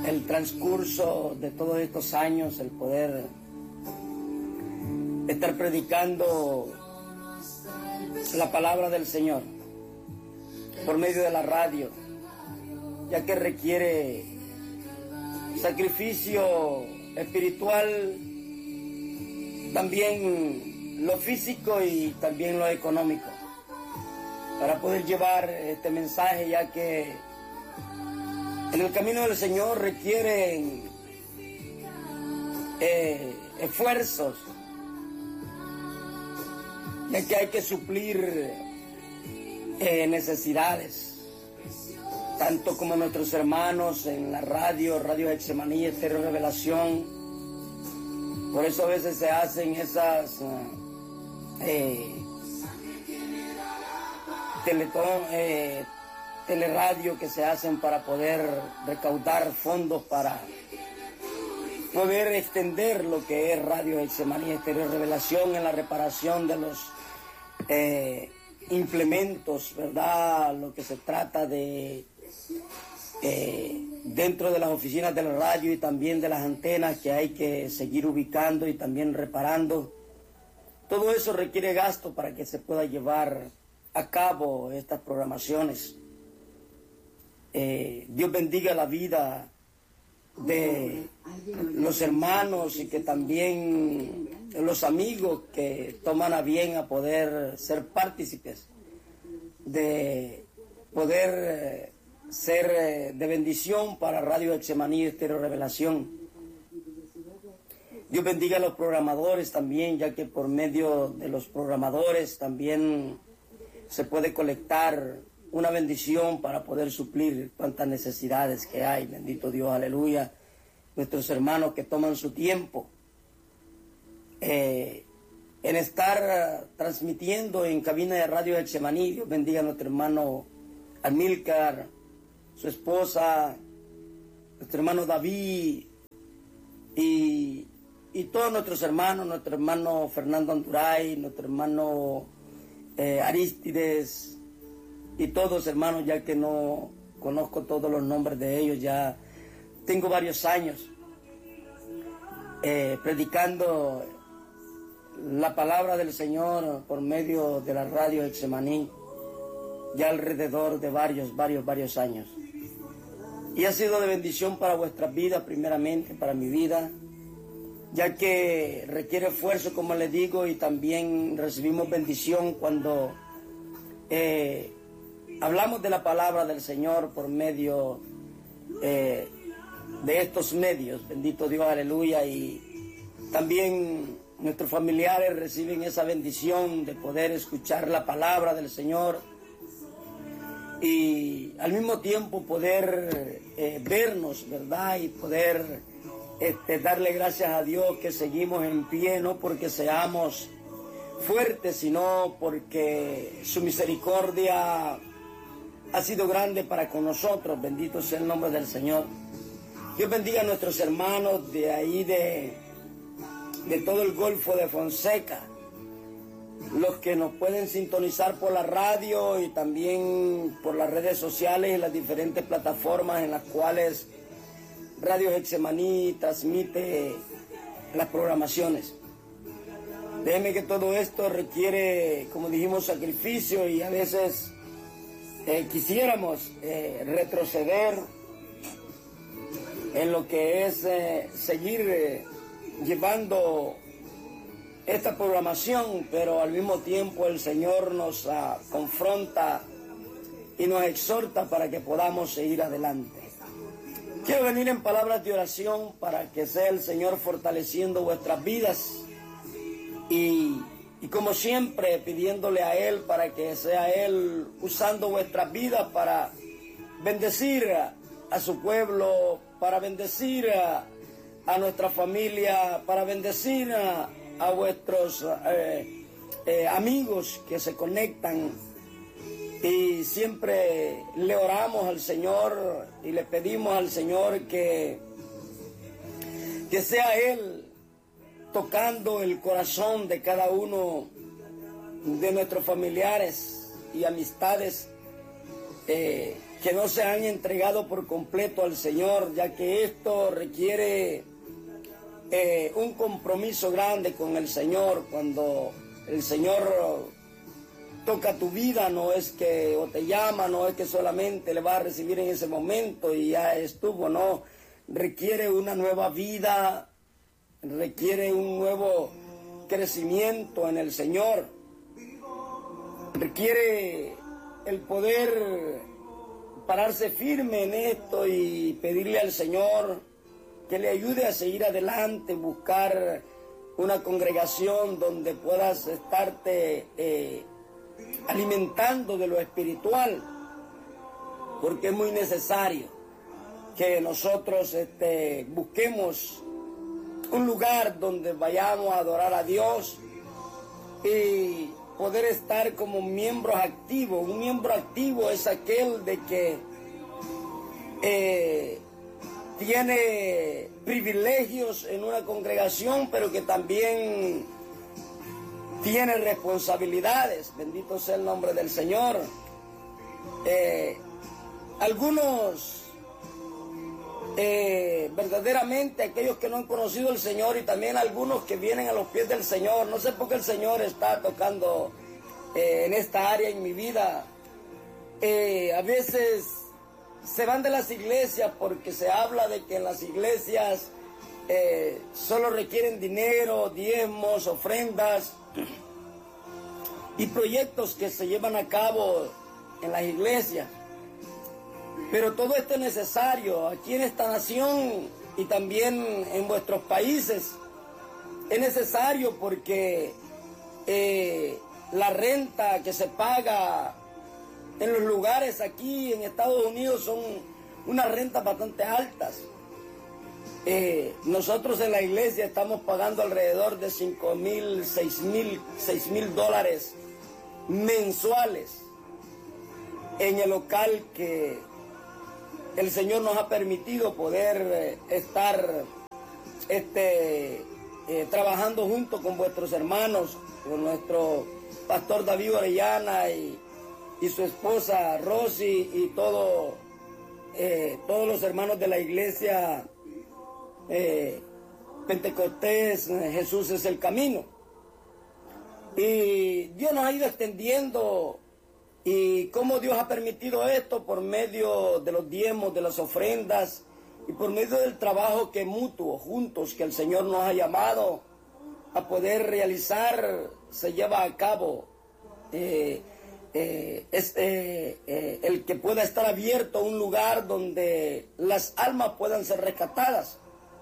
el transcurso de todos estos años, el poder estar predicando la palabra del Señor por medio de la radio, ya que requiere sacrificio espiritual, también lo físico y también lo económico, para poder llevar este mensaje, ya que en el camino del Señor requieren esfuerzos, ya que hay que suplir necesidades, tanto como nuestros hermanos en la radio, Radio Getsemaní, Estéreo Revelación. Por eso a veces se hacen esas teleradio que se hacen para poder recaudar fondos para poder extender lo que es Radio Getsemaní, Estéreo Revelación, en la reparación de los implementos, ¿verdad? Lo que se trata de dentro de las oficinas de la radio y también de las antenas que hay que seguir ubicando y también reparando. Todo eso requiere gasto para que se pueda llevar a cabo estas programaciones. Dios bendiga la vida de los hermanos y que también los amigos que toman a bien a poder ser partícipes, de poder ser de bendición para Radio Getsemaní, Estéreo Revelación. Dios bendiga a los programadores también, ya que por medio de los programadores también se puede colectar una bendición para poder suplir cuantas necesidades que hay. Bendito Dios, aleluya. Nuestros hermanos que toman su tiempo en estar transmitiendo en cabina de Radio Getsemaní. Dios bendiga a nuestro hermano Amílcar, su esposa, nuestro hermano David y todos nuestros hermanos, nuestro hermano Fernando Anduray, nuestro hermano Aristides y todos hermanos, ya que no conozco todos los nombres de ellos. Ya tengo varios años predicando la palabra del Señor por medio de la Radio Getsemaní, ya alrededor de varios años. Y ha sido de bendición para vuestras vidas, primeramente para mi vida, ya que requiere esfuerzo, como les digo, y también recibimos bendición cuando hablamos de la palabra del Señor por medio de estos medios. Bendito Dios, aleluya. Y también nuestros familiares reciben esa bendición de poder escuchar la palabra del Señor y al mismo tiempo poder vernos, ¿verdad? Y poder darle gracias a Dios que seguimos en pie, no porque seamos fuertes, sino porque su misericordia ha sido grande para con nosotros. Bendito sea el nombre del Señor. Dios bendiga a nuestros hermanos de ahí, de todo el Golfo de Fonseca, los que nos pueden sintonizar por la radio y también por las redes sociales y las diferentes plataformas en las cuales Radio Getsemaní transmite las programaciones. Déjeme que todo esto requiere, como dijimos, sacrificio, y a veces quisiéramos retroceder en lo que es seguir llevando esta programación, pero al mismo tiempo el Señor nos confronta y nos exhorta para que podamos seguir adelante. Quiero venir en palabras de oración para que sea el Señor fortaleciendo vuestras vidas y como siempre pidiéndole a Él para que sea Él usando vuestras vidas para bendecir a su pueblo, para bendecir a nuestra familia, para bendecir a vuestros amigos que se conectan. Y siempre le oramos al Señor y le pedimos al Señor que sea Él tocando el corazón de cada uno de nuestros familiares y amistades que que no se han entregado por completo al Señor, ya que esto requiere un compromiso grande con el Señor. Cuando el Señor toca tu vida, no es que, o te llama, no es que solamente le vas a recibir en ese momento y ya estuvo, no. Requiere una nueva vida, requiere un nuevo crecimiento en el Señor, requiere el poder pararse firme en esto y pedirle al Señor que le ayude a seguir adelante, buscar una congregación donde puedas estarte alimentando de lo espiritual, porque es muy necesario que nosotros busquemos un lugar donde vayamos a adorar a Dios y poder estar como miembros activos. Un miembro activo es aquel de que tiene privilegios en una congregación, pero que también tiene responsabilidades. Bendito sea el nombre del Señor. Algunos verdaderamente, aquellos que no han conocido al Señor, y también algunos que vienen a los pies del Señor, no sé por qué el Señor está tocando en esta área en mi vida. A veces se van de las iglesias porque se habla de que en las iglesias solo requieren dinero, diezmos, ofrendas y proyectos que se llevan a cabo en las iglesias. Pero todo esto es necesario aquí en esta nación y también en vuestros países. Es necesario porque la renta que se paga en los lugares aquí en Estados Unidos son unas rentas bastante altas. Nosotros en la iglesia estamos pagando alrededor de $5,000, $6,000 mensuales en el local que el Señor nos ha permitido poder estar trabajando junto con vuestros hermanos, con nuestro pastor David Orellana y su esposa Rosy y todos los hermanos de la iglesia Pentecostés. Jesús es el camino. Y Dios nos ha ido extendiendo. Y cómo Dios ha permitido esto por medio de los diezmos, de las ofrendas y por medio del trabajo que mutuo, juntos, que el Señor nos ha llamado a poder realizar, se lleva a cabo. El que pueda estar abierto un lugar donde las almas puedan ser rescatadas.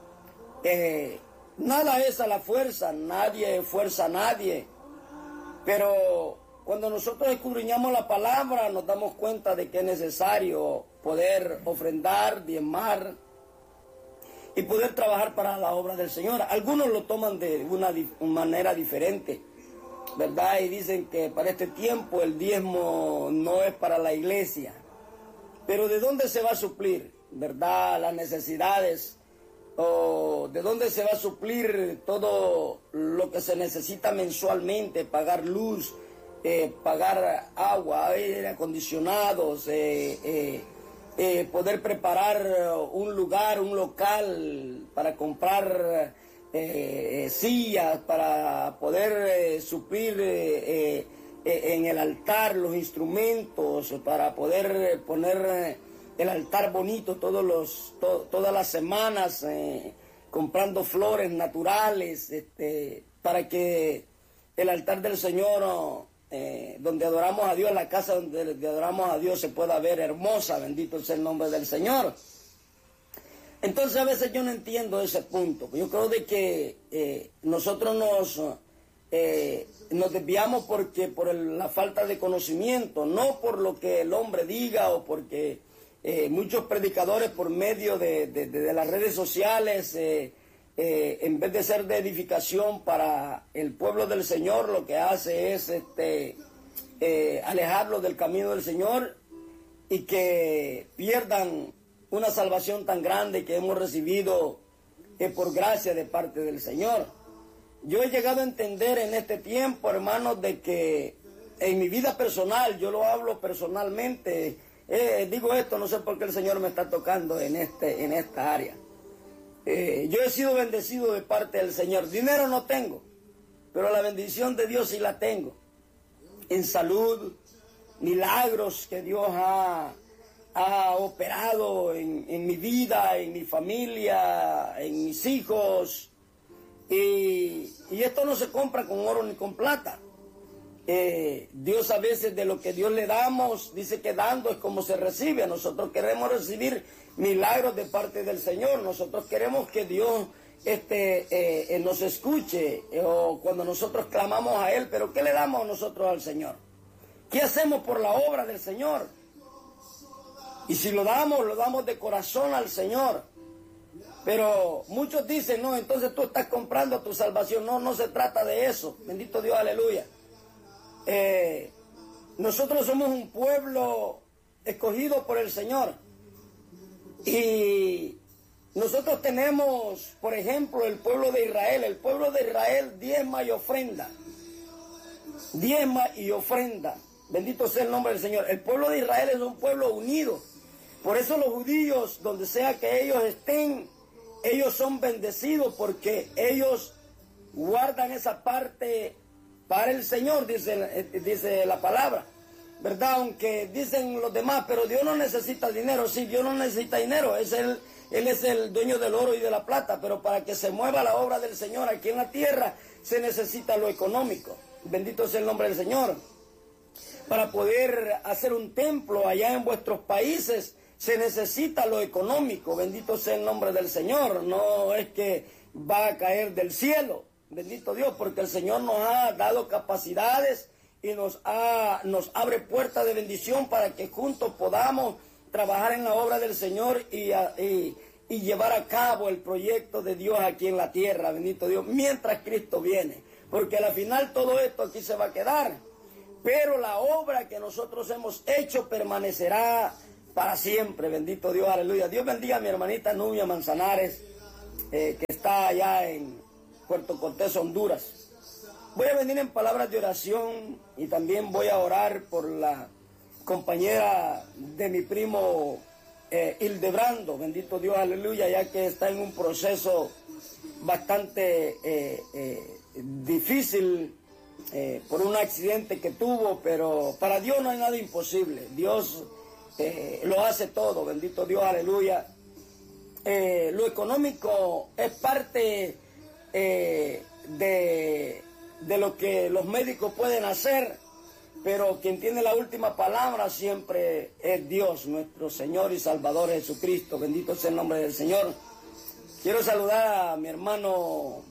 Nada es a la fuerza, nadie fuerza a nadie, pero cuando nosotros escudriñamos la palabra nos damos cuenta de que es necesario poder ofrendar, diezmar y poder trabajar para la obra del Señor. Algunos lo toman de una manera diferente, ¿verdad? Y dicen que para este tiempo el diezmo no es para la iglesia. Pero ¿de dónde se va a suplir, verdad, las necesidades? ¿O de dónde se va a suplir todo lo que se necesita mensualmente? Pagar luz, pagar agua, aire acondicionados, poder preparar un lugar, un local para comprar sillas, para poder suplir en el altar los instrumentos, para poder poner el altar bonito todas las semanas, comprando flores naturales, para que el altar del Señor, donde adoramos a Dios, la casa donde adoramos a Dios se pueda ver hermosa. Bendito sea el nombre del Señor. Entonces a veces yo no entiendo ese punto. Yo creo de que nosotros nos desviamos por la falta de conocimiento, no por lo que el hombre diga o porque muchos predicadores por medio de las redes sociales, en vez de ser de edificación para el pueblo del Señor, lo que hace es alejarlo del camino del Señor y que pierdan una salvación tan grande que hemos recibido por gracia de parte del Señor. Yo he llegado a entender en este tiempo, hermanos, de que en mi vida personal, yo lo hablo personalmente, Digo esto, no sé por qué el Señor me está tocando en esta área. Yo he sido bendecido de parte del Señor. Dinero no tengo, pero la bendición de Dios sí la tengo. En salud, milagros que Dios ha operado en mi vida, en mi familia, en mis hijos. Y esto no se compra con oro ni con plata. Dios a veces de lo que Dios le damos, dice que dando es como se recibe. Nosotros queremos recibir milagros de parte del Señor. Nosotros queremos que Dios nos escuche, o cuando nosotros clamamos a Él. Pero ¿qué le damos nosotros al Señor? ¿Qué hacemos por la obra del Señor? Y si lo damos de corazón al Señor. Pero muchos dicen, no, entonces tú estás comprando tu salvación. No, no se trata de eso. Bendito Dios, aleluya. Nosotros somos un pueblo escogido por el Señor. Y nosotros tenemos, por ejemplo, el pueblo de Israel. El pueblo de Israel diezma y ofrenda. Diezma y ofrenda. Bendito sea el nombre del Señor. El pueblo de Israel es un pueblo unido. Por eso los judíos, donde sea que ellos estén, ellos son bendecidos porque ellos guardan esa parte para el Señor, dice la palabra, ¿verdad? Aunque dicen los demás, pero Dios no necesita dinero. Sí, Dios no necesita dinero. Él es el dueño del oro y de la plata, pero para que se mueva la obra del Señor aquí en la tierra, se necesita lo económico. Bendito sea el nombre del Señor. Para poder hacer un templo allá en vuestros países, se necesita lo económico. Bendito sea el nombre del Señor. No es que va a caer del cielo. Bendito Dios, porque el Señor nos ha dado capacidades y nos abre puertas de bendición para que juntos podamos trabajar en la obra del Señor y llevar a cabo el proyecto de Dios aquí en la tierra. Bendito Dios, mientras Cristo viene. Porque al final todo esto aquí se va a quedar. Pero la obra que nosotros hemos hecho permanecerá para siempre. Bendito Dios, aleluya. Dios bendiga a mi hermanita Nubia Manzanares, que está allá en Puerto Cortés, Honduras. Voy a venir en palabras de oración y también voy a orar por la compañera de mi primo Hildebrando. Bendito Dios, aleluya, ya que está en un proceso bastante difícil por un accidente que tuvo, pero para Dios no hay nada imposible. Dios lo hace todo. Bendito Dios, aleluya. Lo económico es parte de lo que los médicos pueden hacer, pero quien tiene la última palabra siempre es Dios, nuestro Señor y Salvador Jesucristo. Bendito sea el nombre del Señor. Quiero saludar a mi hermano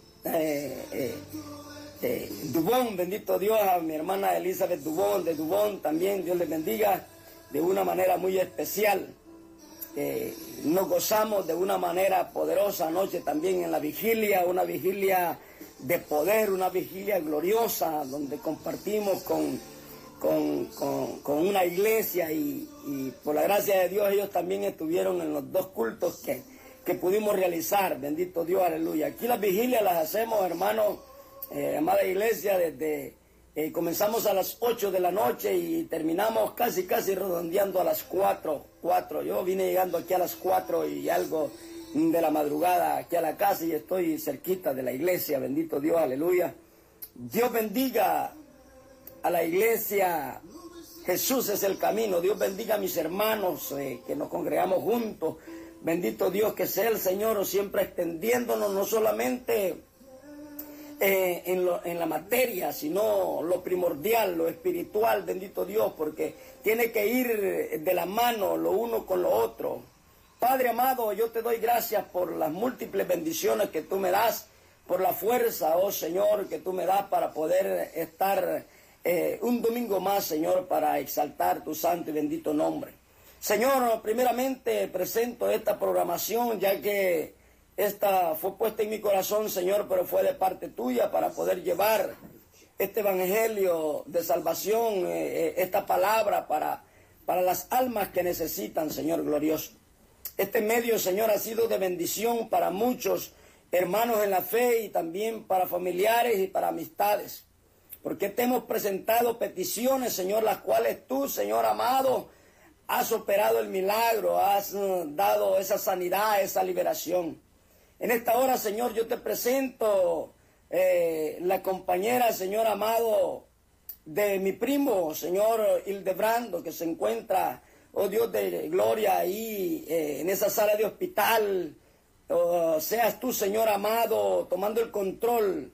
Dubón, bendito Dios, a mi hermana Elizabeth Dubón, de Dubón también. Dios les bendiga de una manera muy especial. Nos gozamos de una manera poderosa anoche también en la vigilia, una vigilia de poder, una vigilia gloriosa, donde compartimos con una iglesia y por la gracia de Dios ellos también estuvieron en los dos cultos que pudimos realizar. Bendito Dios, aleluya. Aquí las vigilias las hacemos, hermanos, amada iglesia, desde comenzamos a las 8 de la noche y terminamos casi redondeando a las 4. Yo vine llegando aquí a las 4 y algo de la madrugada aquí a la casa y estoy cerquita de la iglesia. Bendito Dios, aleluya. Dios bendiga a la iglesia. Jesús es el camino. Dios bendiga a mis hermanos que nos congregamos juntos. Bendito Dios, que sea el Señor siempre extendiéndonos, no solamente en la materia, sino lo primordial, lo espiritual. Bendito Dios, porque tiene que ir de la mano lo uno con lo otro. Padre amado, yo te doy gracias por las múltiples bendiciones que tú me das, por la fuerza, oh Señor, que tú me das para poder estar un domingo más, Señor, para exaltar tu santo y bendito nombre. Señor, primeramente presento esta programación, ya que esta fue puesta en mi corazón, Señor, pero fue de parte tuya para poder llevar este evangelio de salvación, esta palabra para las almas que necesitan, Señor glorioso. Este medio, Señor, ha sido de bendición para muchos hermanos en la fe y también para familiares y para amistades. Porque te hemos presentado peticiones, Señor, las cuales tú, Señor amado, has operado el milagro, has dado esa sanidad, esa liberación. En esta hora, Señor, yo te presento la compañera, Señor amado, de mi primo, Señor Hildebrando, que se encuentra, oh Dios de gloria, ahí en esa sala de hospital. Seas tú, Señor amado, tomando el control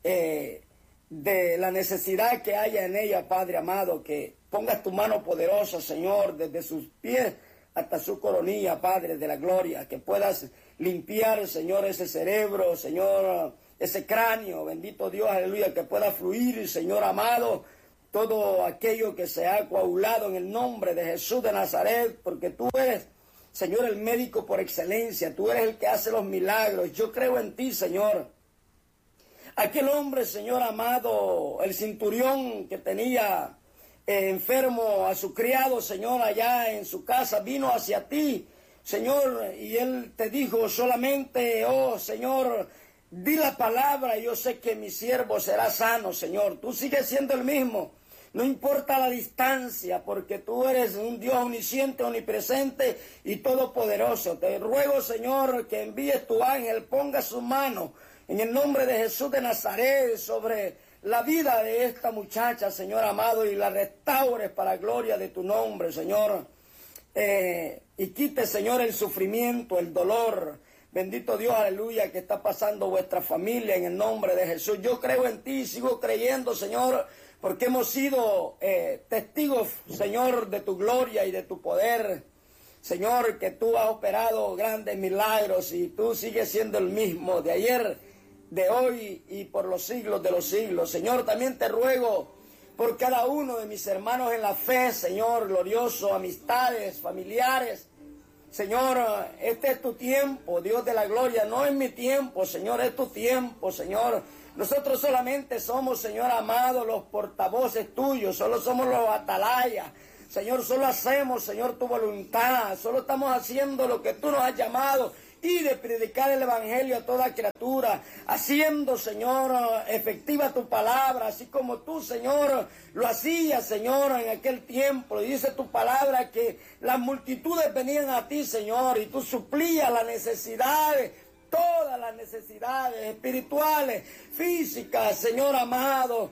de la necesidad que haya en ella, Padre amado, que pongas tu mano poderosa, Señor, desde sus pies hasta su coronilla, Padre de la gloria, que puedas limpiar, Señor, ese cerebro, Señor, ese cráneo, bendito Dios, aleluya, que pueda fluir, Señor amado, todo aquello que se ha coagulado en el nombre de Jesús de Nazaret, porque tú eres, Señor, el médico por excelencia, tú eres el que hace los milagros. Yo creo en ti, Señor. Aquel hombre, Señor amado, el centurión que tenía enfermo a su criado, Señor, allá en su casa, vino hacia ti, Señor, y él te dijo solamente, oh Señor, di la palabra y yo sé que mi siervo será sano, Señor. Tú sigues siendo el mismo, no importa la distancia, porque tú eres un Dios omnisciente, omnipresente y todopoderoso. Te ruego, Señor, que envíes tu ángel, ponga su mano en el nombre de Jesús de Nazaret sobre la vida de esta muchacha, Señor amado, y la restaures para gloria de tu nombre, Señor. Y quite, Señor, el sufrimiento, el dolor. Bendito Dios, aleluya, que está pasando vuestra familia en el nombre de Jesús. Yo creo en ti, sigo creyendo, Señor, porque hemos sido testigos, Señor, de tu gloria y de tu poder. Señor, que tú has operado grandes milagros y tú sigues siendo el mismo de ayer, de hoy y por los siglos de los siglos. Señor, también te ruego por cada uno de mis hermanos en la fe, Señor glorioso, amistades, familiares. Señor, este es tu tiempo, Dios de la gloria, no es mi tiempo, Señor, es tu tiempo, Señor. Nosotros solamente somos, Señor amado, los portavoces tuyos, solo somos los atalayas. Señor, solo hacemos, Señor, tu voluntad, solo estamos haciendo lo que tú nos has llamado y de predicar el evangelio a toda criatura, haciendo, Señor, efectiva tu palabra, así como tú, Señor, lo hacías, Señor, en aquel tiempo. Y dice tu palabra que las multitudes venían a ti, Señor, y tú suplías las necesidades, todas las necesidades espirituales, físicas, Señor amado.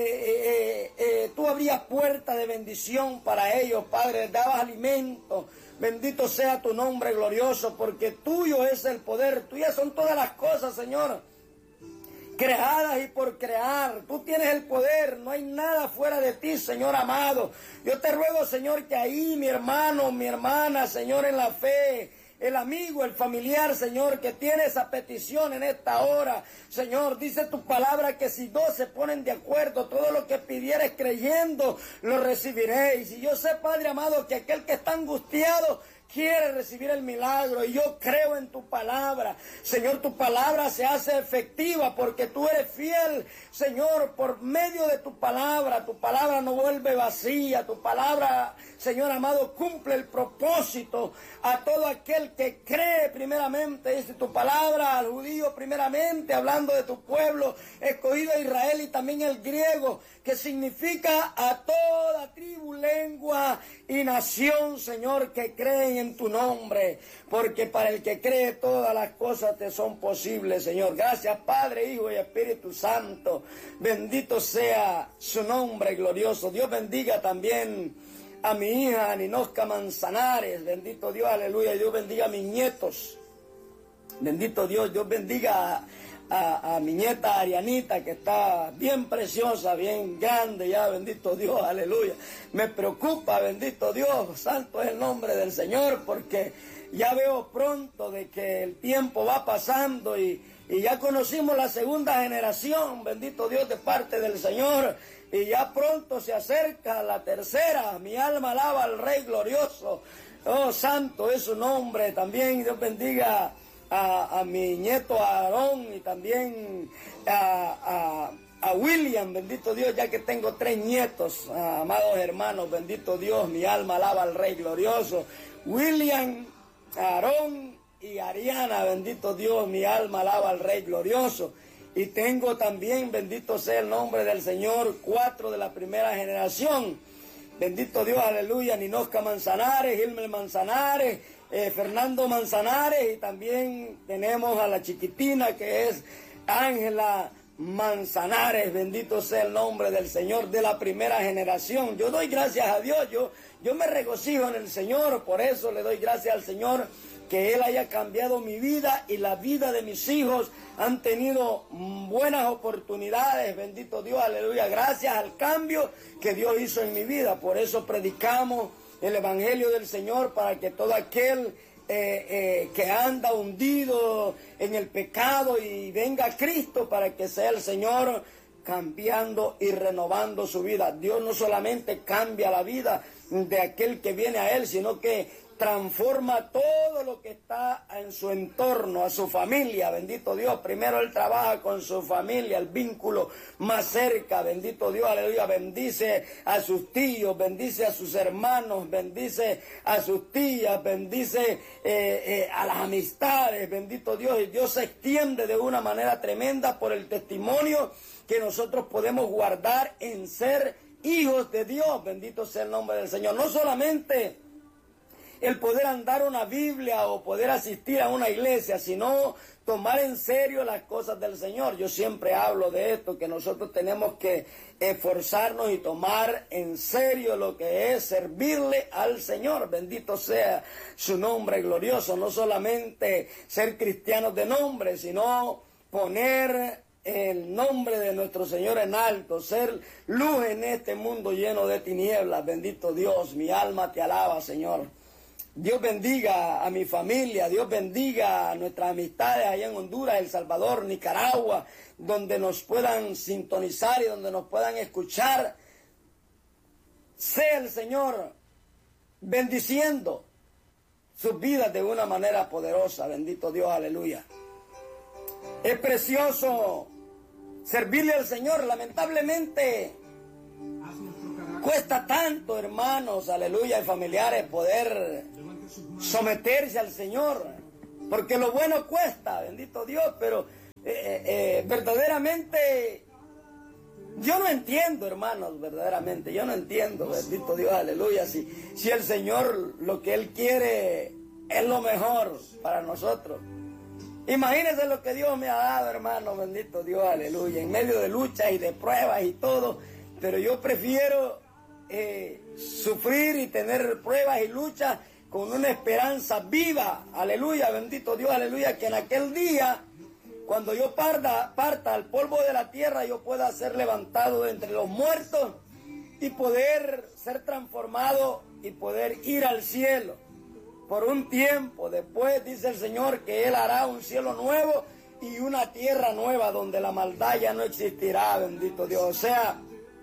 Tú abrías puertas de bendición para ellos, Padre, les dabas alimento. Bendito sea tu nombre glorioso, porque tuyo es el poder, tuyas son todas las cosas, Señor, creadas y por crear. Tú tienes el poder, no hay nada fuera de ti, Señor amado. Yo te ruego, Señor, que ahí mi hermano, mi hermana, Señor, en la fe, el amigo, el familiar, Señor, que tiene esa petición en esta hora, Señor, dice tu palabra que si dos se ponen de acuerdo, todo lo que pidieres creyendo, lo recibiréis. Y yo sé, Padre amado, que aquel que está angustiado quiere recibir el milagro, y yo creo en tu palabra. Señor, tu palabra se hace efectiva porque tú eres fiel, Señor, por medio de tu palabra no vuelve vacía, tu palabra, Señor amado, cumple el propósito a todo aquel que cree primeramente. Dice tu palabra al judío primeramente, hablando de tu pueblo escogido a Israel, y también el griego, que significa a toda tribu, lengua y nación, Señor, que creen en tu nombre, porque para el que cree todas las cosas te son posibles, Señor. Gracias, Padre, Hijo y Espíritu Santo. Bendito sea su nombre glorioso. Dios bendiga también a mi hija Ninosca Manzanares. Bendito Dios, aleluya. Dios bendiga a mis nietos. Bendito Dios, Dios bendiga a mi nieta Arianita, que está bien preciosa, bien grande ya, bendito Dios, aleluya. Me preocupa, bendito Dios, santo es el nombre del Señor, porque ya veo pronto de que el tiempo va pasando y ya conocimos la segunda generación, bendito Dios, de parte del Señor, y ya pronto se acerca la tercera. Mi alma alaba al Rey glorioso. Oh, santo es su nombre. También Dios bendiga a mi nieto Aarón, y también a William, bendito Dios, ya que tengo 3 nietos, amados hermanos, bendito Dios, mi alma alaba al Rey glorioso. William, Aarón y Ariana, bendito Dios, mi alma alaba al Rey glorioso. Y tengo también, bendito sea el nombre del Señor, 4 de la primera generación, bendito Dios, aleluya, Ninosca Manzanares, Gilmer Manzanares, Fernando Manzanares, y también tenemos a la chiquitina que es Ángela Manzanares, bendito sea el nombre del Señor, de la primera generación. Yo doy gracias a Dios, yo me regocijo en el Señor, por eso le doy gracias al Señor que Él haya cambiado mi vida y la vida de mis hijos. Han tenido buenas oportunidades, bendito Dios, aleluya, gracias al cambio que Dios hizo en mi vida. Por eso predicamos el Evangelio del Señor, para que todo aquel que anda hundido en el pecado y venga a Cristo, para que sea el Señor cambiando y renovando su vida. Dios no solamente cambia la vida de aquel que viene a Él, sino que transforma todo lo que está en su entorno, a su familia, bendito Dios. Primero Él trabaja con su familia, el vínculo más cerca, bendito Dios, aleluya. Bendice a sus tíos, bendice a sus hermanos, bendice a sus tías, bendice a las amistades, bendito Dios. Y Dios se extiende de una manera tremenda por el testimonio que nosotros podemos guardar en ser hijos de Dios, bendito sea el nombre del Señor. No solamente el poder andar una Biblia o poder asistir a una iglesia, sino tomar en serio las cosas del Señor. Yo siempre hablo de esto, que nosotros tenemos que esforzarnos y tomar en serio lo que es servirle al Señor. Bendito sea su nombre glorioso. No solamente ser cristianos de nombre, sino poner el nombre de nuestro Señor en alto, ser luz en este mundo lleno de tinieblas. Bendito Dios, mi alma te alaba, Señor. Dios bendiga a mi familia, Dios bendiga a nuestras amistades allá en Honduras, El Salvador, Nicaragua, donde nos puedan sintonizar y donde nos puedan escuchar. Sea el Señor bendiciendo sus vidas de una manera poderosa. Bendito Dios, aleluya. Es precioso servirle al Señor. Lamentablemente cuesta tanto, hermanos, aleluya, y familiares, poder someterse al Señor, porque lo bueno cuesta, bendito Dios, pero verdaderamente yo no entiendo, hermanos, verdaderamente, yo no entiendo, bendito Dios, aleluya, si el Señor lo que Él quiere es lo mejor para nosotros. Imagínense lo que Dios me ha dado, hermano, bendito Dios, aleluya, en medio de luchas y de pruebas y todo, pero yo prefiero sufrir y tener pruebas y luchas con una esperanza viva, aleluya, bendito Dios, aleluya, que en aquel día, cuando yo parta al polvo de la tierra, yo pueda ser levantado de entre los muertos y poder ser transformado y poder ir al cielo por un tiempo. Después dice el Señor que Él hará un cielo nuevo y una tierra nueva donde la maldad ya no existirá, bendito Dios. O sea,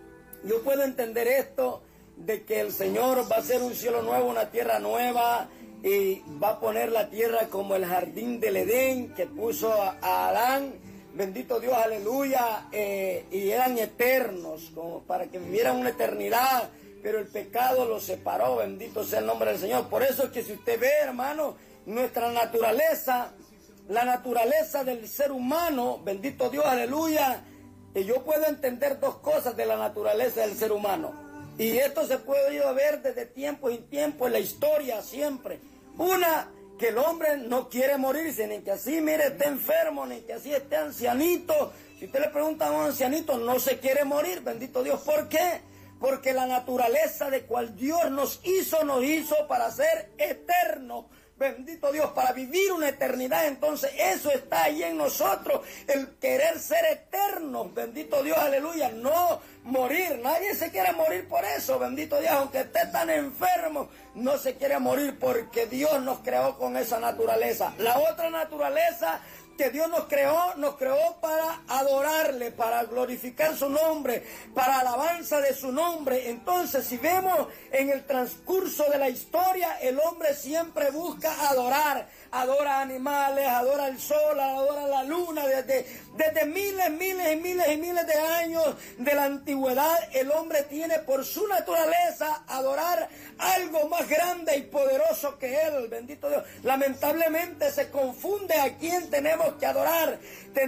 yo puedo entender esto, de que el Señor va a hacer un cielo nuevo, una tierra nueva, y va a poner la tierra como el jardín del Edén que puso a Adán, bendito Dios, aleluya, y eran eternos, como para que vivieran una eternidad, pero el pecado los separó, bendito sea el nombre del Señor. Por eso es que si usted ve, hermano, nuestra naturaleza, la naturaleza del ser humano, bendito Dios, aleluya, y yo puedo entender dos cosas de la naturaleza del ser humano. Y esto se puede ir a ver desde tiempo en tiempo en la historia siempre. Una, que el hombre no quiere morirse, ni que así, mire, esté enfermo, ni que así esté ancianito. Si usted le pregunta a un ancianito, no se quiere morir, bendito Dios. ¿Por qué? Porque la naturaleza de cual Dios nos hizo para ser eternos. Bendito Dios, para vivir una eternidad. Entonces eso está ahí en nosotros, el querer ser eternos, bendito Dios, aleluya, no morir. Nadie se quiere morir por eso, bendito Dios, aunque esté tan enfermo, no se quiere morir porque Dios nos creó con esa naturaleza. La otra naturaleza que Dios nos creó para adorarle, para glorificar su nombre, para alabanza de su nombre. Entonces, si vemos en el transcurso de la historia, el hombre siempre busca adorar. Adora animales, adora el sol, adora la luna. Desde miles de años de la antigüedad, el hombre tiene por su naturaleza adorar algo más grande y poderoso que él, bendito Dios. Lamentablemente se confunde a quién tenemos tendríamos que adorar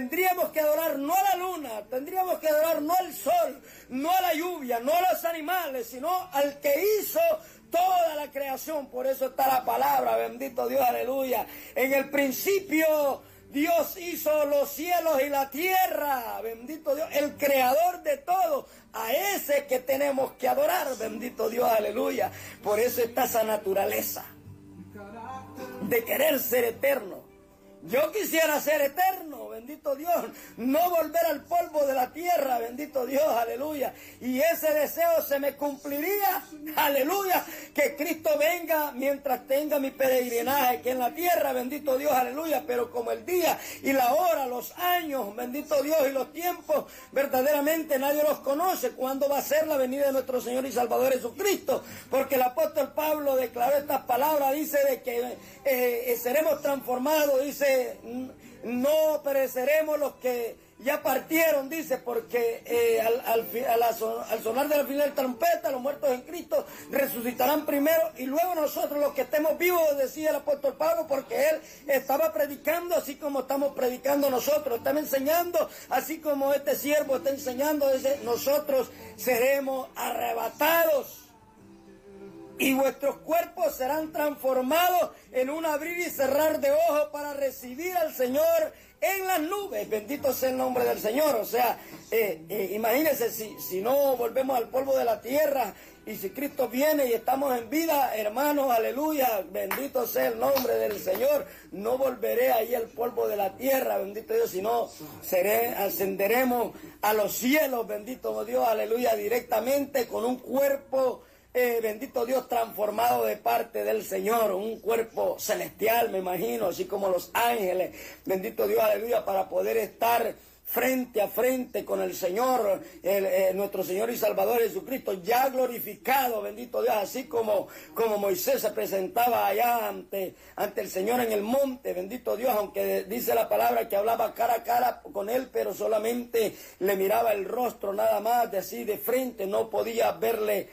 no a la luna, tendríamos que adorar no al sol, no a la lluvia, no a los animales, sino al que hizo toda la creación. Por eso está la palabra, bendito Dios, aleluya. En el principio Dios hizo los cielos y la tierra, bendito Dios, el creador de todo. A ese que tenemos que adorar, bendito Dios, aleluya. Por eso está esa naturaleza de querer ser eterno. Yo quisiera ser eterno, bendito Dios, no volver al polvo de la tierra, bendito Dios, aleluya. Y ese deseo se me cumpliría, aleluya, que Cristo venga mientras tenga mi peregrinaje aquí en la tierra, bendito Dios, aleluya. Pero como el día y la hora, los años, bendito Dios, y los tiempos, verdaderamente nadie los conoce. ¿Cuándo va a ser la venida de nuestro Señor y Salvador Jesucristo? Porque el apóstol Pablo declaró estas palabras, dice de que seremos transformados, dice, no pereceremos los que ya partieron, dice, porque al sonar de la final trompeta, los muertos en Cristo resucitarán primero y luego nosotros los que estemos vivos, decía el apóstol Pablo, porque él estaba predicando así como estamos predicando nosotros, estaba enseñando así como este siervo está enseñando, dice, nosotros seremos arrebatados y vuestros cuerpos serán transformados en un abrir y cerrar de ojos para recibir al Señor en las nubes. Bendito sea el nombre del Señor. O sea, imagínense si no volvemos al polvo de la tierra y si Cristo viene y estamos en vida, hermanos, aleluya, bendito sea el nombre del Señor. No volveré ahí al polvo de la tierra, bendito Dios, sino ascenderemos a los cielos, bendito Dios, aleluya, directamente con un cuerpo bendito Dios, transformado de parte del Señor, un cuerpo celestial, me imagino, así como los ángeles, bendito Dios, aleluya, para poder estar frente a frente con el Señor, nuestro Señor y Salvador Jesucristo, ya glorificado, bendito Dios, así como Moisés se presentaba allá ante el Señor en el monte, bendito Dios, aunque dice la palabra que hablaba cara a cara con él, pero solamente le miraba el rostro nada más, de así de frente, no podía verle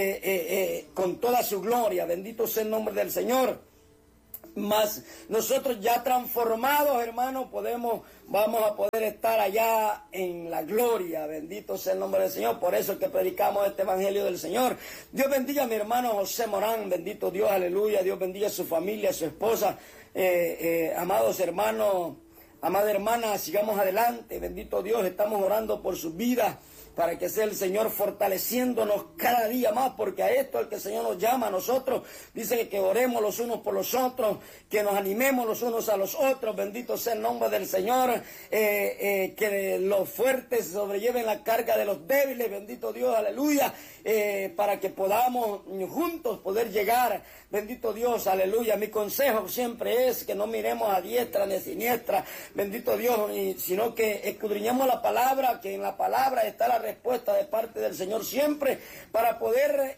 con toda su gloria, bendito sea el nombre del Señor. Mas nosotros ya transformados, hermanos, vamos a poder estar allá en la gloria, bendito sea el nombre del Señor. Por eso es que predicamos este evangelio del Señor. Dios bendiga a mi hermano José Morán, bendito Dios, aleluya. Dios bendiga a su familia, a su esposa, amados hermanos, amada hermana, sigamos adelante, bendito Dios, estamos orando por sus vidas, para que sea el Señor fortaleciéndonos cada día más, porque a esto el que el Señor nos llama a nosotros, dice que oremos los unos por los otros, que nos animemos los unos a los otros, bendito sea el nombre del Señor, que los fuertes sobrelleven la carga de los débiles, bendito Dios, aleluya, para que podamos juntos poder llegar, bendito Dios, aleluya. Mi consejo siempre es que no miremos a diestra ni a siniestra, bendito Dios, sino que escudriñemos la palabra, que en la palabra está la respuesta de parte del Señor siempre, para poder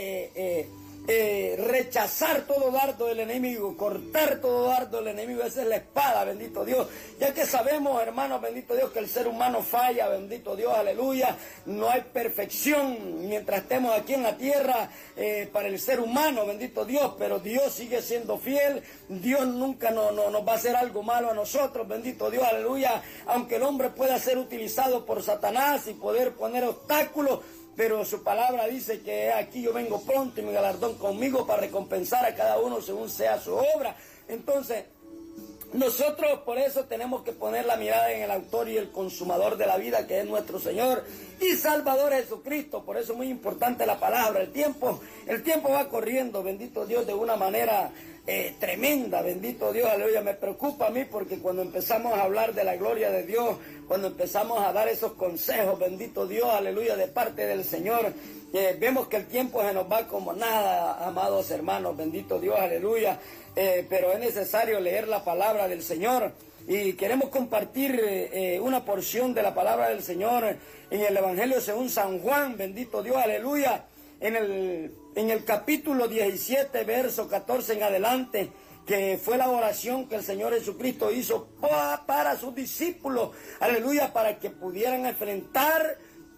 rechazar todo dardo del enemigo, cortar todo dardo del enemigo. Esa es la espada, bendito Dios, ya que sabemos, hermanos, bendito Dios, que el ser humano falla, bendito Dios, aleluya, no hay perfección mientras estemos aquí en la tierra para el ser humano, bendito Dios, pero Dios sigue siendo fiel, Dios nunca nos va a hacer algo malo a nosotros, bendito Dios, aleluya, aunque el hombre pueda ser utilizado por Satanás y poder poner obstáculos, pero su palabra dice que aquí yo vengo pronto y mi galardón conmigo para recompensar a cada uno según sea su obra. Entonces, nosotros por eso tenemos que poner la mirada en el autor y el consumador de la vida, que es nuestro Señor y Salvador Jesucristo. Por eso es muy importante la palabra. El tiempo va corriendo, bendito Dios, de una manera tremenda, bendito Dios, aleluya. Me preocupa a mí porque cuando empezamos a hablar de la gloria de Dios, cuando empezamos a dar esos consejos, bendito Dios, aleluya, de parte del Señor, vemos que el tiempo se nos va como nada, amados hermanos, bendito Dios, aleluya, pero es necesario leer la palabra del Señor. Y queremos compartir una porción de la palabra del Señor en el Evangelio según San Juan, bendito Dios, aleluya, en el capítulo 17, verso 14 en adelante, que fue la oración que el Señor Jesucristo hizo para sus discípulos, aleluya, para que pudieran enfrentar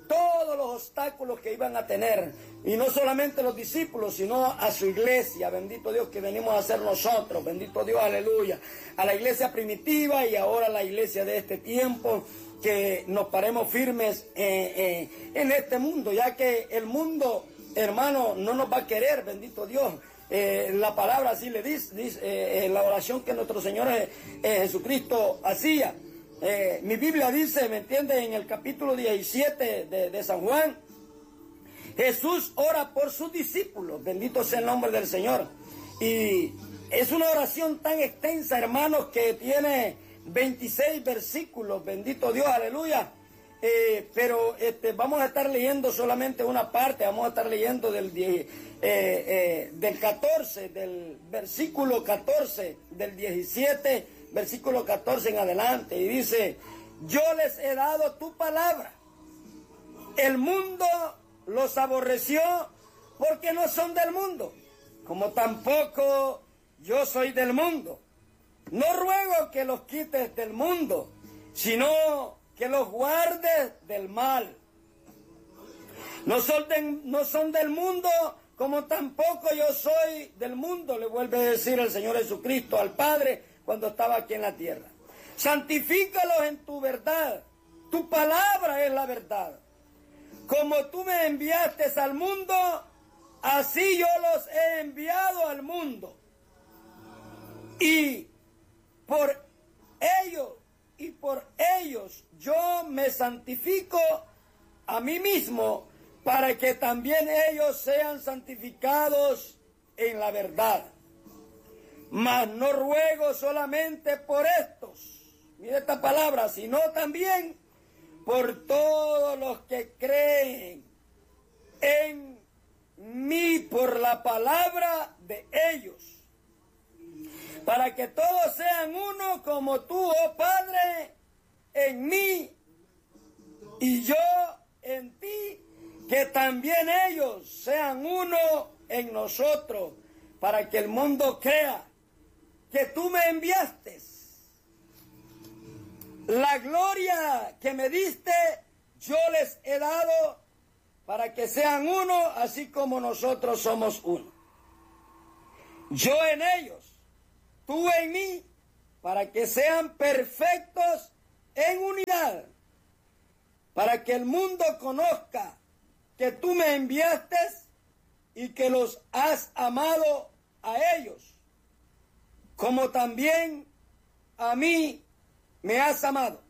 todos los obstáculos que iban a tener, y no solamente los discípulos, sino a su iglesia, bendito Dios, que venimos a ser nosotros, bendito Dios, aleluya, a la iglesia primitiva y ahora a la iglesia de este tiempo, que nos paremos firmes en este mundo, ya que el mundo, hermano, no nos va a querer, bendito Dios. La palabra así le dice, la oración que nuestro Señor Jesucristo hacía. Mi Biblia dice, ¿me entiende? En el capítulo 17 de San Juan, Jesús ora por sus discípulos, bendito sea el nombre del Señor. Y es una oración tan extensa, hermanos, que tiene 26 versículos, bendito Dios, aleluya. Pero vamos a estar leyendo solamente una parte, vamos a estar leyendo del 14, del versículo 14, del 17, versículo 14 en adelante, y dice: yo les he dado tu palabra, el mundo los aborreció porque no son del mundo, como tampoco yo soy del mundo. No ruego que los quites del mundo, sino que los guardes del mal. No son del mundo, como tampoco yo soy del mundo, le vuelve a decir el Señor Jesucristo al Padre cuando estaba aquí en la tierra. Santifícalos en tu verdad, tu palabra es la verdad. Como tú me enviaste al mundo, así yo los he enviado al mundo. Y por ellos yo me santifico a mí mismo, para que también ellos sean santificados en la verdad. Mas no ruego solamente por estos, mire esta palabra, sino también por todos los que creen en mí por la palabra de ellos, para que todos sean uno, como tú, oh Padre, en mí y yo en ti, que también ellos sean uno en nosotros, para que el mundo crea que tú me enviaste. La gloria que me diste yo les he dado, para que sean uno, así como nosotros somos uno. Yo en ellos, tú en mí, para que sean perfectos en unidad, para que el mundo conozca que tú me enviaste y que los has amado a ellos, como también a mí me has amado.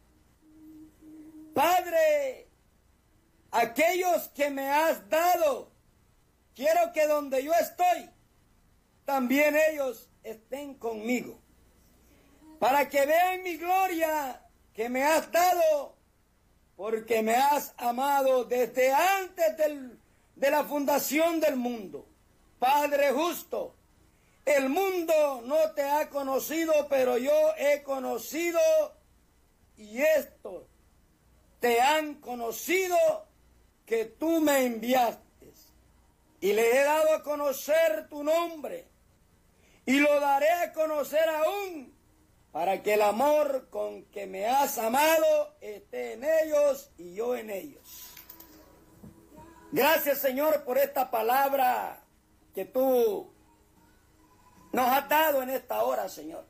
Padre, aquellos que me has dado, quiero que donde yo estoy, también ellos estén conmigo, para que vean mi gloria que me has dado, porque me has amado desde antes de la fundación del mundo. Padre justo, el mundo no te ha conocido, pero yo he conocido, y estos te han conocido, que tú me enviaste, y les he dado a conocer tu nombre, y lo daré a conocer aún, para que el amor con que me has amado esté en ellos y yo en ellos. Gracias, Señor, por esta palabra que tú nos has dado en esta hora, Señor.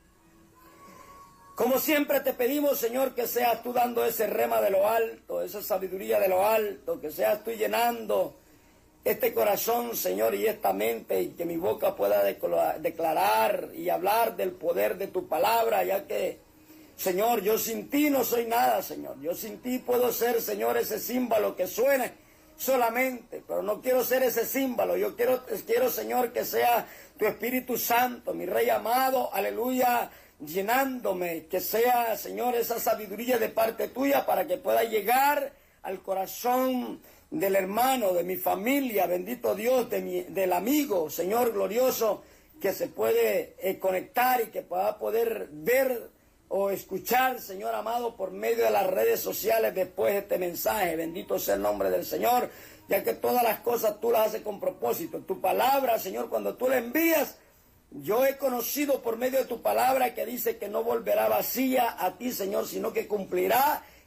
Como siempre te pedimos, Señor, que seas tú dando ese rema de lo alto, esa sabiduría de lo alto, que seas tú llenando este corazón, Señor, y esta mente, y que mi boca pueda declarar y hablar del poder de tu palabra, ya que, Señor, yo sin ti no soy nada, Señor. Yo sin ti puedo ser, Señor, ese címbalo que suene solamente, pero no quiero ser ese címbalo. Yo quiero, Señor, que sea tu Espíritu Santo, mi Rey amado, aleluya, llenándome, que sea, Señor, esa sabiduría de parte tuya, para que pueda llegar al corazón del hermano, de mi familia, bendito Dios, del amigo, Señor glorioso, que se puede conectar y que pueda poder ver o escuchar, Señor amado, por medio de las redes sociales después de este mensaje. Bendito sea el nombre del Señor, ya que todas las cosas tú las haces con propósito. Tu palabra, Señor, cuando tú la envías, yo he conocido por medio de tu palabra que dice que no volverá vacía a ti, Señor, sino que cumplirá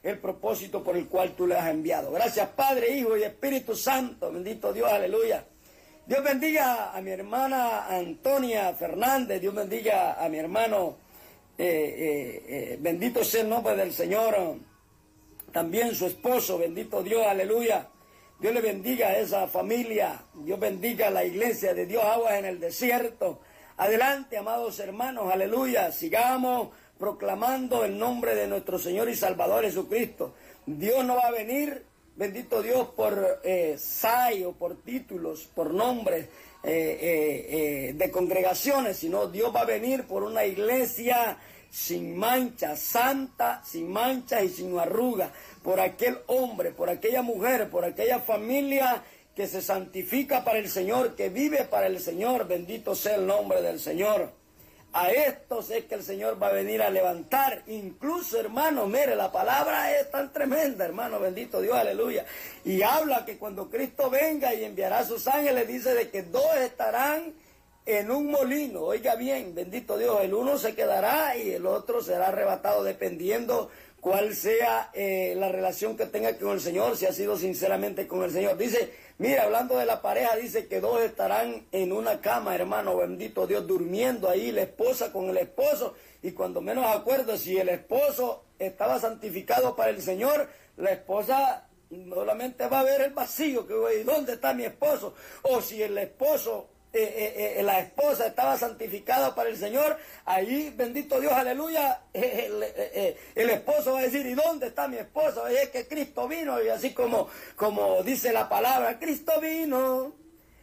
el propósito por el cual tú le has enviado. Gracias, Padre, Hijo y Espíritu Santo. Bendito Dios, aleluya. Dios bendiga a mi hermana Antonia Fernández. Dios bendiga a mi hermano. Bendito sea el nombre del Señor. También su esposo, bendito Dios, aleluya. Dios le bendiga a esa familia. Dios bendiga a la iglesia de Dios, Aguas en el Desierto. Adelante, amados hermanos, aleluya. Sigamos proclamando el nombre de nuestro Señor y Salvador Jesucristo. Dios no va a venir, bendito Dios, por SAI o por títulos, por nombres de congregaciones, sino Dios va a venir por una iglesia sin mancha, santa, sin mancha y sin arruga, por aquel hombre, por aquella mujer, por aquella familia que se santifica para el Señor, que vive para el Señor. Bendito sea el nombre del Señor. A estos es que el Señor va a venir a levantar. Incluso, hermano, mire, la palabra es tan tremenda, hermano, bendito Dios, aleluya. Y habla que cuando Cristo venga y enviará a sus ángeles, dice de que dos estarán en un molino. Oiga bien, bendito Dios, el uno se quedará y el otro será arrebatado, dependiendo cuál sea la relación que tenga con el Señor, si ha sido sinceramente con el Señor. Dice, mira, hablando de la pareja, dice que dos estarán en una cama, hermano, bendito Dios, durmiendo ahí, la esposa con el esposo, y cuando menos acuerdo, si el esposo estaba santificado para el Señor, la esposa solamente va a ver el vacío, que ¿dónde está mi esposo? O si el esposo... la esposa estaba santificada para el Señor, ahí, bendito Dios, aleluya, el esposo va a decir, ¿y dónde está mi esposa? Es que Cristo vino, y así como dice la palabra, Cristo vino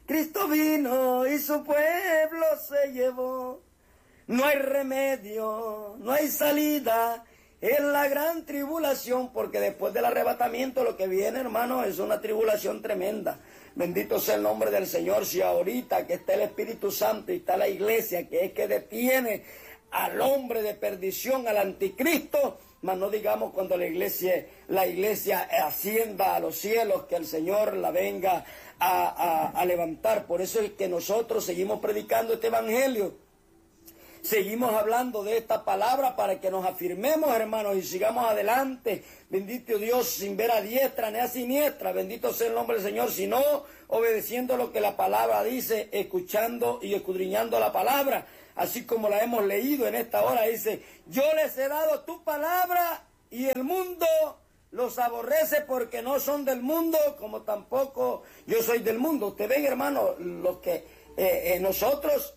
y su pueblo se llevó. No hay remedio, no hay salida, es la gran tribulación, porque después del arrebatamiento lo que viene, hermano, es una tribulación tremenda. Bendito sea el nombre del Señor. Si ahorita que está el Espíritu Santo y está la iglesia, que es que detiene al hombre de perdición, al anticristo, mas no digamos cuando la iglesia ascienda a los cielos, que el Señor la venga a levantar. Por eso es que nosotros seguimos predicando este evangelio. Seguimos hablando de esta palabra para que nos afirmemos, hermanos, y sigamos adelante. Bendito Dios, sin ver a diestra ni a siniestra. Bendito sea el nombre del Señor, sino obedeciendo lo que la palabra dice, escuchando y escudriñando la palabra. Así como la hemos leído en esta hora, dice, yo les he dado tu palabra y el mundo los aborrece porque no son del mundo, como tampoco yo soy del mundo. Ustedes ven, hermano, lo que nosotros...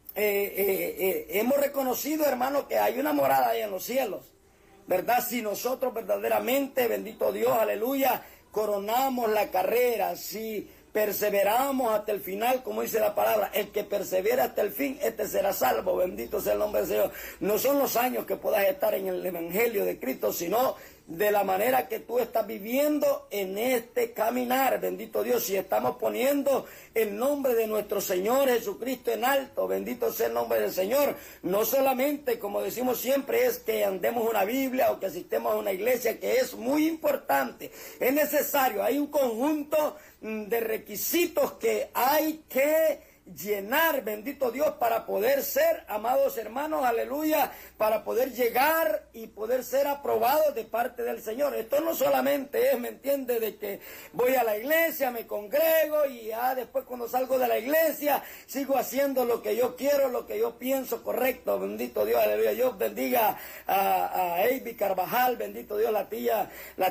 hemos reconocido, hermano, que hay una morada ahí en los cielos, ¿verdad? Si nosotros verdaderamente, bendito Dios, aleluya, coronamos la carrera, si perseveramos hasta el final, como dice la palabra, el que persevera hasta el fin, este será salvo. Bendito sea el nombre del Señor. No son los años que puedas estar en el Evangelio de Cristo, sino de la manera que tú estás viviendo en este caminar. Bendito Dios, si estamos poniendo el nombre de nuestro Señor Jesucristo en alto, bendito sea el nombre del Señor. No solamente, como decimos siempre, es que andemos una Biblia o que asistemos a una iglesia, que es muy importante, es necesario, hay un conjunto de requisitos que hay que llenar, bendito Dios, para poder ser, amados hermanos, aleluya, para poder llegar y poder ser aprobados de parte del Señor. Esto no solamente es, ¿me entiende?, de que voy a la iglesia, me congrego y ya después cuando salgo de la iglesia sigo haciendo lo que yo quiero, lo que yo pienso correcto. Bendito Dios, aleluya. Dios bendiga a Avi Carvajal, bendito Dios, la tía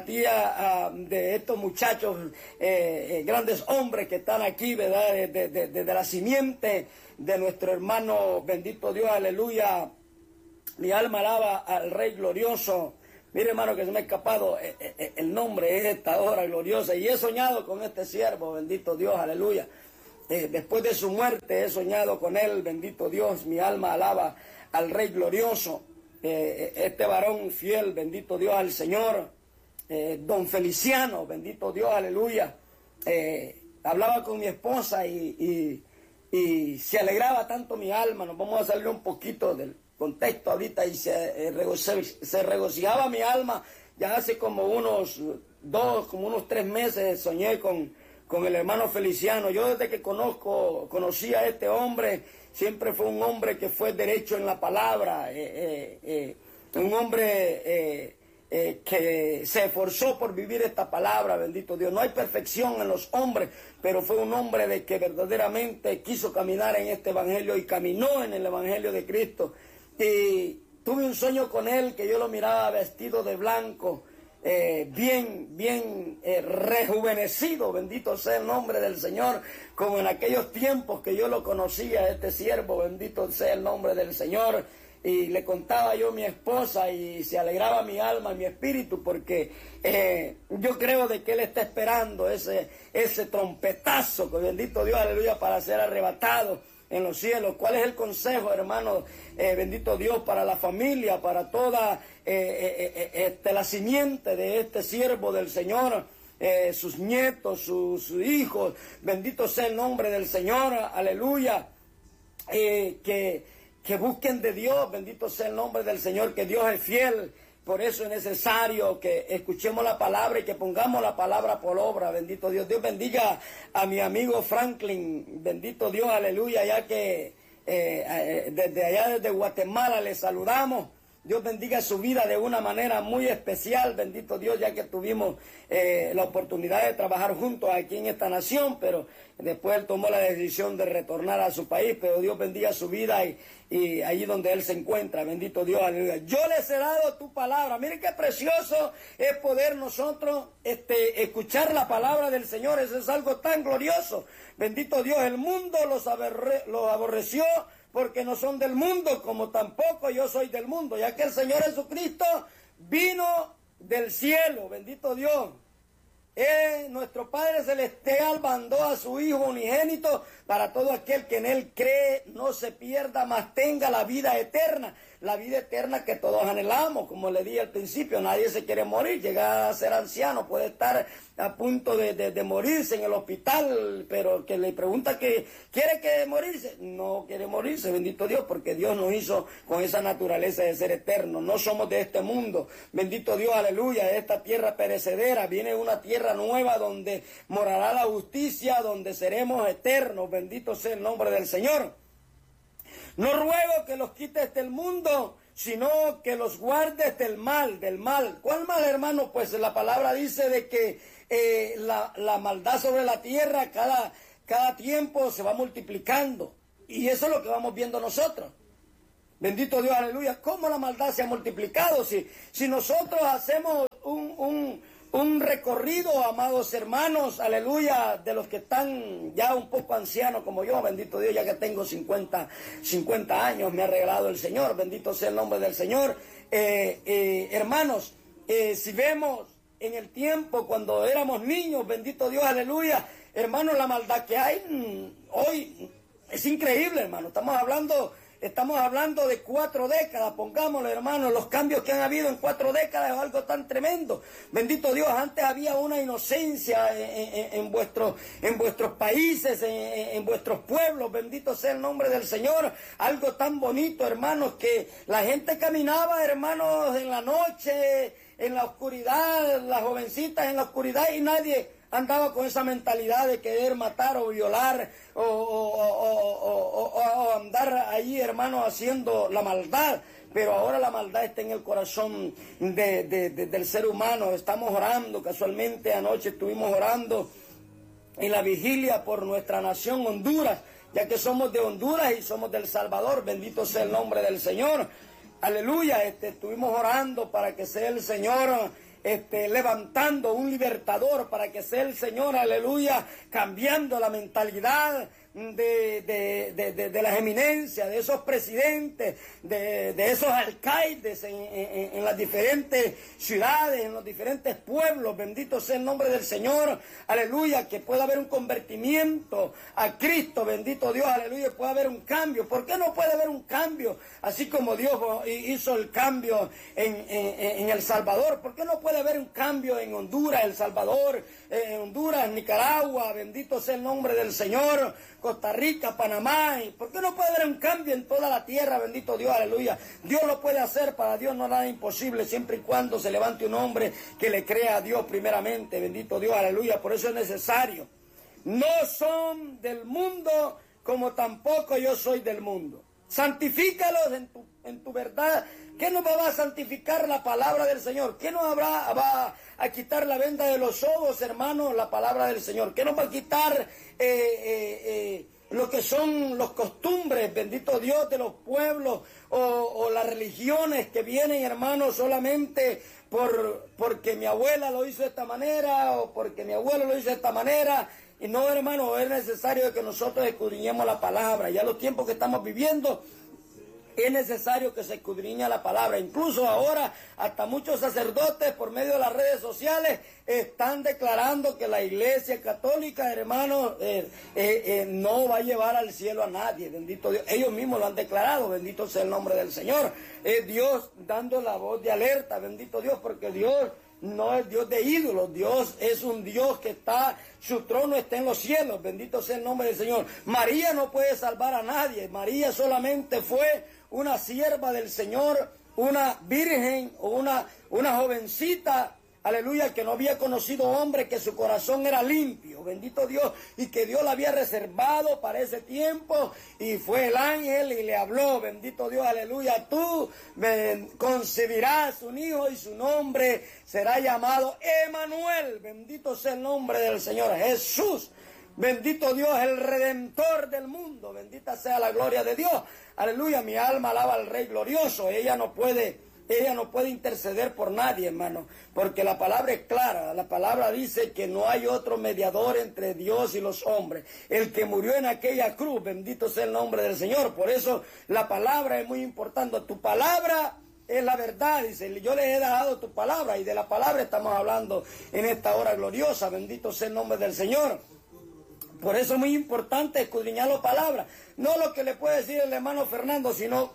de estos muchachos, grandes hombres que están aquí, ¿verdad?, de la simiente de nuestro hermano, bendito Dios, aleluya. Mi alma alaba al Rey glorioso. Mire, hermano, que se me ha escapado el nombre, es esta hora gloriosa, y he soñado con este siervo, bendito Dios, aleluya. Después de su muerte he soñado con él, bendito Dios, mi alma alaba al Rey glorioso. Este varón fiel, bendito Dios al Señor, don Feliciano, bendito Dios, aleluya. Hablaba con mi esposa y se alegraba tanto mi alma. Nos vamos a salir un poquito del contexto ahorita, y se regocijaba mi alma. Ya hace como unos 3 meses soñé con el hermano Feliciano. Yo desde que conocí a este hombre, siempre fue un hombre que fue derecho en la palabra, un hombre que se esforzó por vivir esta palabra, bendito Dios. No hay perfección en los hombres, pero fue un hombre de que verdaderamente quiso caminar en este evangelio y caminó en el evangelio de Cristo. Y tuve un sueño con él, que yo lo miraba vestido de blanco, bien rejuvenecido, bendito sea el nombre del Señor, como en aquellos tiempos que yo lo conocía, este siervo, bendito sea el nombre del Señor. Y le contaba yo a mi esposa y se alegraba mi alma y mi espíritu, porque yo creo de que él está esperando ese trompetazo, que bendito Dios, aleluya, para ser arrebatado en los cielos. ¿Cuál es el consejo, hermano, bendito Dios, para la familia, para toda la simiente de este siervo del Señor, sus nietos, sus hijos? Bendito sea el nombre del Señor, aleluya, que busquen de Dios, bendito sea el nombre del Señor, que Dios es fiel. Por eso es necesario que escuchemos la palabra y que pongamos la palabra por obra, bendito Dios. Dios bendiga a mi amigo Franklin, bendito Dios, aleluya, ya que desde Guatemala le saludamos. Dios bendiga su vida de una manera muy especial, bendito Dios, ya que tuvimos la oportunidad de trabajar juntos aquí en esta nación, pero después él tomó la decisión de retornar a su país. Pero Dios bendiga su vida y allí donde él se encuentra, bendito Dios, aleluya. Yo les he dado tu palabra. Miren qué precioso es poder nosotros escuchar la palabra del Señor. Eso es algo tan glorioso, bendito Dios. El mundo los aborreció, porque no son del mundo, como tampoco yo soy del mundo, ya que el Señor Jesucristo vino del cielo, bendito Dios. Nuestro Padre Celestial mandó a su Hijo unigénito para todo aquel que en Él cree, no se pierda, mas tenga la vida eterna. La vida eterna que todos anhelamos, como le dije al principio, nadie se quiere morir, llega a ser anciano, puede estar a punto de morirse en el hospital, pero que le pregunta que quiere que morirse, no quiere morirse, bendito Dios, porque Dios nos hizo con esa naturaleza de ser eterno. No somos de este mundo, bendito Dios, aleluya, de esta tierra perecedera, viene una tierra nueva donde morará la justicia, donde seremos eternos, bendito sea el nombre del Señor. No ruego que los quites del mundo, sino que los guardes del mal, ¿Cuál mal, hermano? Pues la palabra dice de que la maldad sobre la tierra cada tiempo se va multiplicando. Y eso es lo que vamos viendo nosotros. Bendito Dios, aleluya. ¿Cómo la maldad se ha multiplicado? Si nosotros hacemos un recorrido, amados hermanos, aleluya, de los que están ya un poco ancianos como yo, bendito Dios, ya que tengo 50 años, me ha regalado el Señor, bendito sea el nombre del Señor. Hermanos, si vemos en el tiempo cuando éramos niños, bendito Dios, aleluya, hermanos, la maldad que hay hoy es increíble, hermano. Estamos hablando de 4 décadas, pongámoslo, hermanos, los cambios que han habido en 4 décadas es algo tan tremendo. Bendito Dios, antes había una inocencia en vuestros países, en vuestros pueblos, bendito sea el nombre del Señor, algo tan bonito, hermanos, que la gente caminaba, hermanos, en la noche, en la oscuridad, las jovencitas en la oscuridad, y nadie andaba con esa mentalidad de querer matar o violar o andar ahí, hermano, haciendo la maldad. Pero ahora la maldad está en el corazón del ser humano. Estamos orando, casualmente anoche estuvimos orando en la vigilia por nuestra nación Honduras, ya que somos de Honduras y somos del Salvador, bendito sea el nombre del Señor. Aleluya, estuvimos orando para que sea el Señor levantando un libertador, para que sea el Señor, aleluya, cambiando la mentalidad de las eminencias, de esos presidentes, de esos alcaldes en las diferentes ciudades, en los diferentes pueblos, bendito sea el nombre del Señor, aleluya, que pueda haber un convertimiento a Cristo, bendito Dios, aleluya, pueda haber un cambio. ¿Por qué no puede haber un cambio? Así como Dios hizo el cambio en El Salvador, ¿por qué no puede haber un cambio en Honduras, El Salvador, Honduras, Nicaragua, bendito sea el nombre del Señor, Costa Rica, Panamá? ¿Por qué no puede haber un cambio en toda la tierra? Bendito Dios, aleluya. Dios lo puede hacer, para Dios no nada imposible, siempre y cuando se levante un hombre que le crea a Dios primeramente, bendito Dios, aleluya. Por eso es necesario. No son del mundo, como tampoco yo soy del mundo. Santifícalos en tu en tu verdad. ¿Qué nos va a santificar la palabra del Señor? ¿Qué nos va a quitar la venda de los ojos, hermanos? La palabra del Señor. ¿Qué nos va a quitar lo que son los costumbres, bendito Dios, de los pueblos o las religiones que vienen, hermanos, solamente porque mi abuela lo hizo de esta manera o porque mi abuelo lo hizo de esta manera? Y no, hermanos, es necesario que nosotros escudriñemos la palabra. Ya los tiempos que estamos viviendo, es necesario que se escudriñe la palabra. Incluso ahora hasta muchos sacerdotes por medio de las redes sociales están declarando que la Iglesia Católica, hermanos, no va a llevar al cielo a nadie, bendito Dios. Ellos mismos lo han declarado, bendito sea el nombre del Señor. Es Dios dando la voz de alerta, bendito Dios, porque Dios no es Dios de ídolos. Dios es un Dios que su trono está en los cielos, bendito sea el nombre del Señor. María no puede salvar a nadie. María solamente fue una sierva del Señor, una virgen o una jovencita, aleluya, que no había conocido hombre, que su corazón era limpio, bendito Dios, y que Dios la había reservado para ese tiempo, y fue el ángel y le habló, bendito Dios, aleluya, tú concebirás un hijo y su nombre será llamado Emmanuel, bendito sea el nombre del Señor Jesús. Bendito Dios, el Redentor del mundo, bendita sea la gloria de Dios. Aleluya, mi alma alaba al Rey glorioso. Ella no puede interceder por nadie, hermano, porque la palabra es clara. La palabra dice que no hay otro mediador entre Dios y los hombres. El que murió en aquella cruz, bendito sea el nombre del Señor. Por eso la palabra es muy importante. Tu palabra es la verdad, dice, yo les he dado tu palabra, y de la palabra estamos hablando en esta hora gloriosa. Bendito sea el nombre del Señor. Por eso es muy importante escudriñar la palabra. No lo que le puede decir el hermano Fernando, sino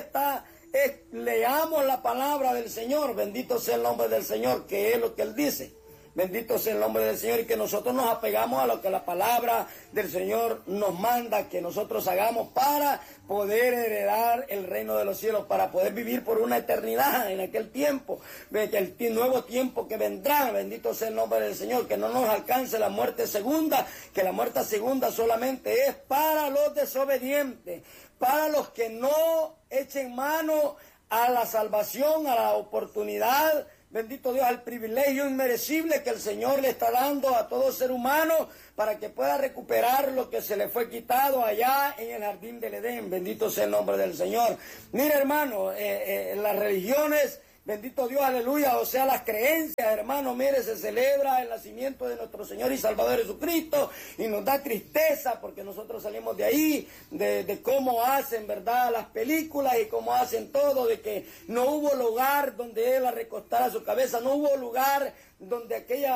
leamos la palabra del Señor. Bendito sea el nombre del Señor, que es lo que Él dice. Bendito sea el nombre del Señor, y que nosotros nos apegamos a lo que la palabra del Señor nos manda que nosotros hagamos para poder heredar el reino de los cielos, para poder vivir por una eternidad en aquel tiempo, el nuevo tiempo que vendrá. Bendito sea el nombre del Señor, que no nos alcance la muerte segunda, que la muerte segunda solamente es para los desobedientes, para los que no echen mano a la salvación, a la oportunidad, bendito Dios, al privilegio inmerecible que el Señor le está dando a todo ser humano para que pueda recuperar lo que se le fue quitado allá en el jardín del Edén. Bendito sea el nombre del Señor. Mira, hermano, las religiones, bendito Dios, aleluya, o sea, las creencias, hermano, mire, se celebra el nacimiento de nuestro Señor y Salvador Jesucristo, y nos da tristeza porque nosotros salimos de ahí, de cómo hacen, ¿verdad?, las películas y cómo hacen todo, de que no hubo lugar donde Él recostara su cabeza, no hubo lugar donde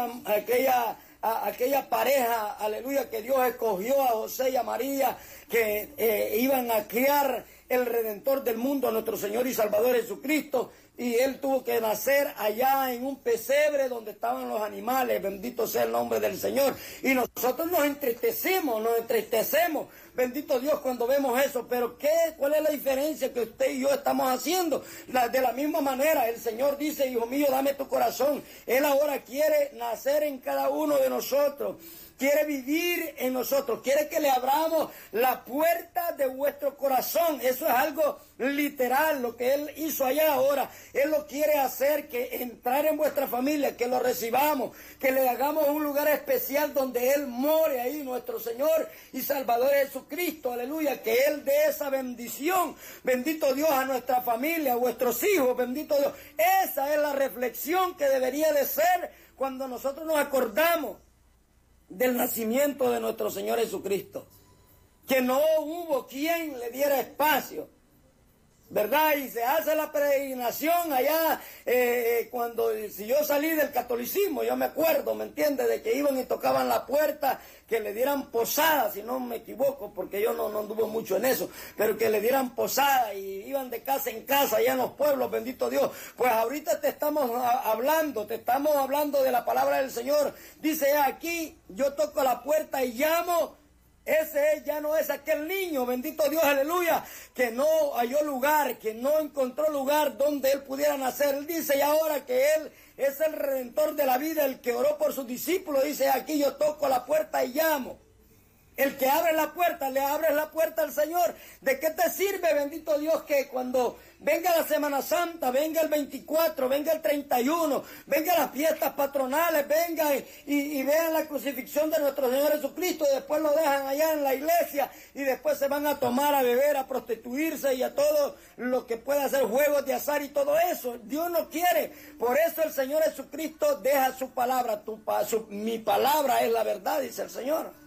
aquella pareja, aleluya, que Dios escogió a José y a María, que iban a criar el Redentor del mundo, a nuestro Señor y Salvador Jesucristo, y Él tuvo que nacer allá en un pesebre donde estaban los animales. Bendito sea el nombre del Señor. Y nosotros nos entristecemos, bendito Dios, cuando vemos eso. Pero ¿cuál es la diferencia que usted y yo estamos haciendo? De la misma manera, el Señor dice, hijo mío, dame tu corazón. Él ahora quiere nacer en cada uno de nosotros. Quiere vivir en nosotros, quiere que le abramos la puerta de vuestro corazón. Eso es algo literal, lo que Él hizo allá ahora. Él lo quiere hacer, que entrar en vuestra familia, que lo recibamos, que le hagamos un lugar especial donde Él more ahí, nuestro Señor y Salvador Jesucristo, aleluya, que Él dé esa bendición, bendito Dios, a nuestra familia, a vuestros hijos, bendito Dios. Esa es la reflexión que debería de ser cuando nosotros nos acordamos del nacimiento de nuestro Señor Jesucristo, que no hubo quien le diera espacio, ¿verdad? Y se hace la peregrinación allá, si yo salí del catolicismo, yo me acuerdo, ¿me entiendes?, de que iban y tocaban la puerta, que le dieran posada, si no me equivoco, porque yo no anduve mucho en eso, pero que le dieran posada, y iban de casa en casa allá en los pueblos, bendito Dios. Pues ahorita te estamos hablando de la palabra del Señor. Dice aquí, yo toco la puerta y llamo. Ese ya no es aquel niño, bendito Dios, aleluya, que no halló lugar, que no encontró lugar donde él pudiera nacer. Él dice, y ahora que Él es el Redentor de la vida, el que oró por sus discípulos, dice aquí, yo toco la puerta y llamo. El que abre la puerta, le abres la puerta al Señor. ¿De qué te sirve, bendito Dios, que cuando venga la Semana Santa, venga el 24, venga el 31, venga las fiestas patronales, venga y vean la crucifixión de nuestro Señor Jesucristo, y después lo dejan allá en la iglesia, y después se van a tomar, a beber, a prostituirse y a todo lo que pueda hacer juegos de azar y todo eso? Dios no quiere. Por eso el Señor Jesucristo deja su palabra. Mi palabra es la verdad, dice el Señor.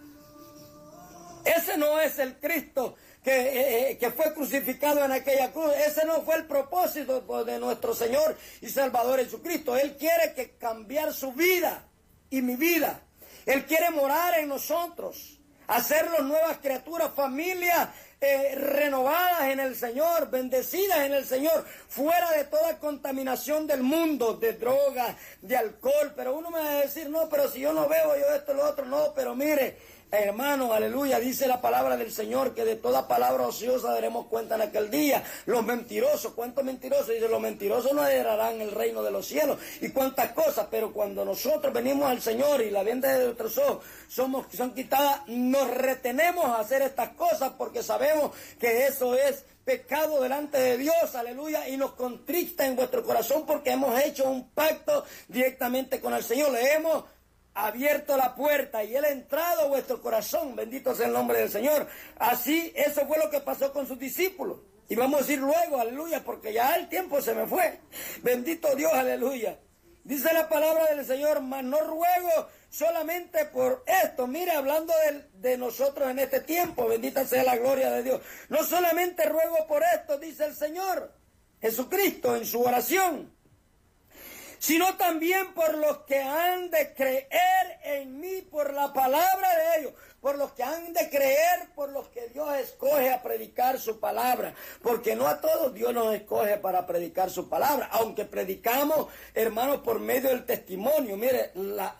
Ese no es el Cristo que fue crucificado en aquella cruz. Ese no fue el propósito de nuestro Señor y Salvador Jesucristo. Él quiere cambiar su vida y mi vida. Él quiere morar en nosotros, hacernos nuevas criaturas, familias renovadas en el Señor, bendecidas en el Señor, fuera de toda contaminación del mundo, de drogas, de alcohol. Pero uno me va a decir, no, pero si yo no bebo, yo esto, lo otro. No, pero mire, hermano, aleluya, dice la palabra del Señor que de toda palabra ociosa daremos cuenta en aquel día. Los mentirosos, ¿cuántos mentirosos? Dice, los mentirosos no heredarán el reino de los cielos. Y cuántas cosas, pero cuando nosotros venimos al Señor y la venda de nuestros ojos son quitadas, nos retenemos a hacer estas cosas porque sabemos que eso es pecado delante de Dios, aleluya, y nos contrista en vuestro corazón porque hemos hecho un pacto directamente con el Señor. Le hemos abierto la puerta y Él ha entrado a vuestro corazón, bendito sea el nombre del Señor. Así, eso fue lo que pasó con sus discípulos. Y vamos a decir luego, aleluya, porque ya el tiempo se me fue. Bendito Dios, aleluya. Dice la palabra del Señor, mas no ruego solamente por esto. Mire, hablando de nosotros en este tiempo, bendita sea la gloria de Dios. No solamente ruego por esto, dice el Señor Jesucristo en su oración, sino también por los que han de creer en mí por la palabra de ellos, por los que han de creer, por los que Dios escoge a predicar su palabra, porque no a todos Dios nos escoge para predicar su palabra, aunque predicamos, hermanos, por medio del testimonio. Mire,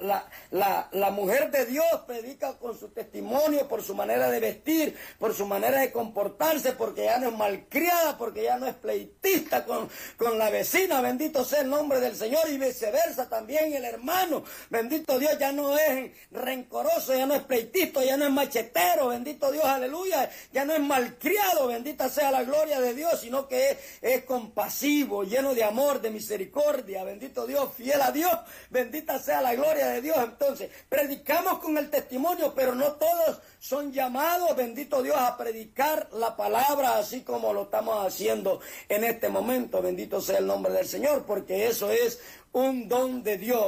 la mujer de Dios predica con su testimonio, por su manera de vestir, por su manera de comportarse, porque ya no es malcriada, porque ya no es pleitista con la vecina, bendito sea el nombre del Señor, y viceversa también el hermano, bendito Dios, ya no es rencoroso, ya no es pleitista, ya no es machetero, bendito Dios, aleluya, ya no es malcriado, bendita sea la gloria de Dios, sino que es compasivo, lleno de amor, de misericordia, bendito Dios, fiel a Dios, bendita sea la gloria de Dios. Entonces, predicamos con el testimonio, pero no todos son llamados, bendito Dios, a predicar la palabra así como lo estamos haciendo en este momento, bendito sea el nombre del Señor, porque eso es un don de Dios.